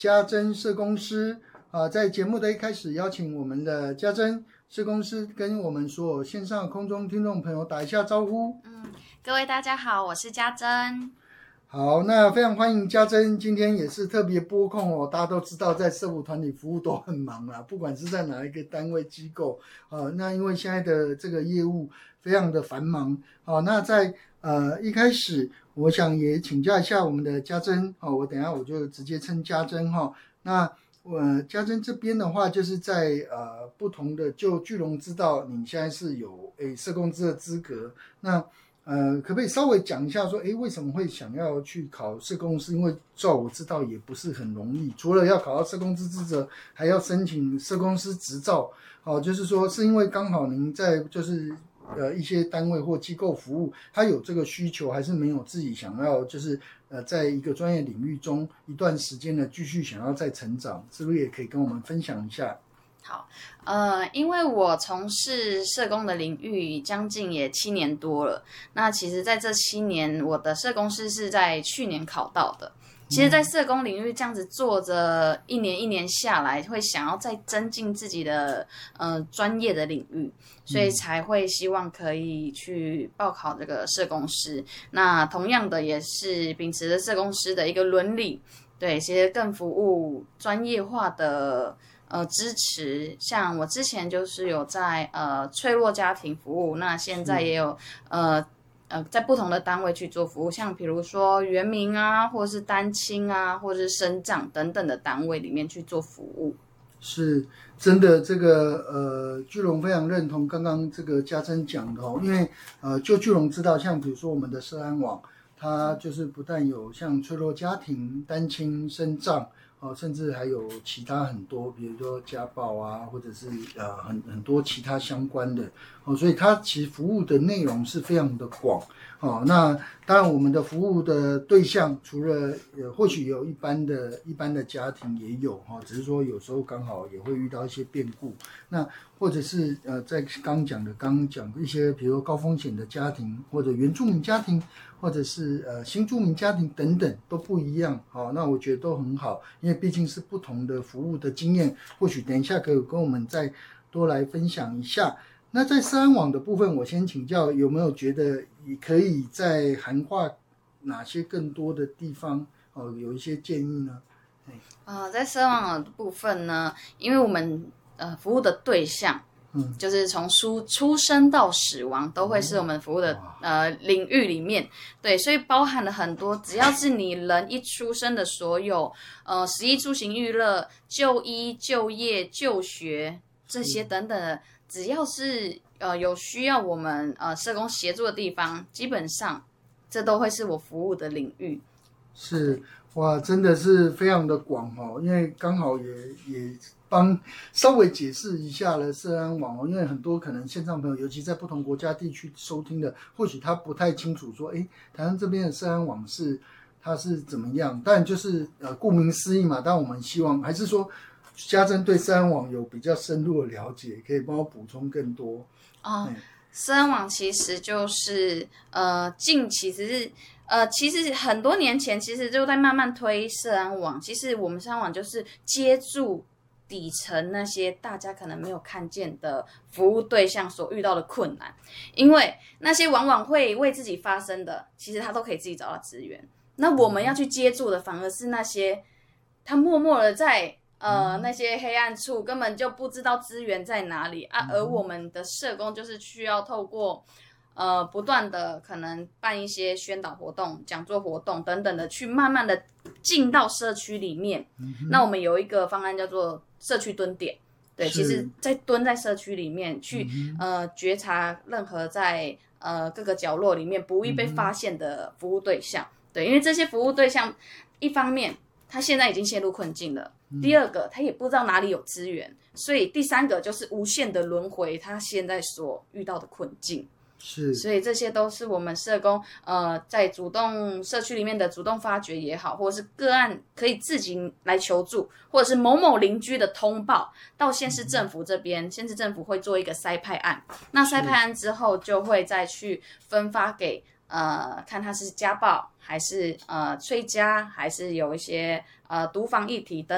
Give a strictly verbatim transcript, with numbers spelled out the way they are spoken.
家珍社工师啊，在节目的一开始，邀请我们的家珍社工师跟我们所有线上空中听众朋友打一下招呼。 嗯，各位大家好，我是家珍。 好，那非常欢迎家珍，今天也是特别拨空哦。大家都知道，在社福团体服务都很忙啦，不管是在哪一个单位机构啊、呃，那因为现在的这个业务非常的繁忙啊、呃，那在呃一开始，我想也请教一下我们的家珍哦，我等一下我就直接称家珍哈、哦。那呃家珍这边的话，就是在呃不同的，就巨龙知道你现在是有诶社工资的资格，那。呃，可不可以稍微讲一下说，诶，为什么会想要去考社工师？因为照我知道也不是很容易，除了要考到社工资资格，还要申请社工师执照。哦，就是说是因为刚好您在就是呃一些单位或机构服务，他有这个需求，还是没有自己想要就是呃在一个专业领域中一段时间呢继续想要再成长，是不是也可以跟我们分享一下？ 好，呃，因为我从事社工的领域将近也七年多了。那其实在这七年，我的社工师是在去年考到的。其实，在社工领域这样子做着一年一年下来，会想要再增进自己的呃专业的领域，所以才会希望可以去报考这个社工师。那同样的，也是秉持着社工师的一个伦理，对，其实更服务专业化的。呃，支持像我之前就是有在呃脆弱家庭服务，那现在也有呃呃在不同的单位去做服务，像比如说原民啊，或者是单亲啊，或者是身障等等的单位里面去做服务。 是真的，这个呃，巨龙非常认同刚刚这个家珍讲的哦，因为呃，就巨龙知道，像比如说我们的社安网，它就是不但有像脆弱家庭、单亲、身障。哦，甚至还有其他很多，比如说家暴啊，或者是呃很很多其他相关的哦，所以它其实服务的内容是非常的广哦。那当然，我们的服务的对象除了呃或许有一般的一般的家庭也有哈、哦，只是说有时候刚好也会遇到一些变故，那或者是呃在刚讲的刚讲一些，比如说高风险的家庭或者原住民家庭。或者是呃新住民家庭等等都不一样，好、哦，那我觉得都很好，因为毕竟是不同的服务的经验，或许等一下可以跟我们再多来分享一下。那在社安网的部分，我先请教有没有觉得也可以在涵盖哪些更多的地方哦，有一些建议呢？ 呃，在社安网的部分呢，因为我们呃服务的对象。嗯，就是从出出生到死亡都会是我们服务的、哦、呃领域里面，对，所以包含了很多，只要是你人一出生的所有呃食衣住行娱乐、就医、就业、就学这些等等的，只要是呃有需要我们呃社工协助的地方，基本上这都会是我服务的领域。 是哇，真的是非常的广哦，因为刚好也也。帮稍微解释一下了社安网哦，因为很多可能线上朋友，尤其在不同国家地区收听的，或许他不太清楚说，哎，台湾这边的社安网是它是怎么样？但就是呃，顾名思义嘛，但我们希望还是说，家珍对社安网有比较深入的了解，可以帮我补充更多哦。嗯、社安网其实就是呃，近其实是。呃，其实很多年前，其实就在慢慢推社安网。其实我们社安网就是接住底层那些大家可能没有看见的服务对象所遇到的困难，因为那些往往会为自己发生的，其实他都可以自己找到资源。那我们要去接住的，反而是那些他默默的在呃那些黑暗处，根本就不知道资源在哪里啊。而我们的社工就是需要透过。呃，不断的可能办一些宣导活动、讲座活动等等的，去慢慢的进到社区里面。嗯、那我们有一个方案叫做社区蹲点，对，其实在蹲在社区里面去、嗯、呃觉察任何在呃各个角落里面不易被发现的服务对象。嗯、对，因为这些服务对象，一方面他现在已经陷入困境了，嗯、第二个他也不知道哪里有资源，所以第三个就是无限的轮回他现在所遇到的困境。 是， 所以这些都是我们社工呃在主动社区里面的主动发掘也好，或者是个案可以自己来求助，或者是某某邻居的通报到县市政府这边，嗯、县市政府会做一个筛派案，那筛派案之后就会再去分发给呃看他是家暴还是呃催家，还是有一些呃毒防议题等。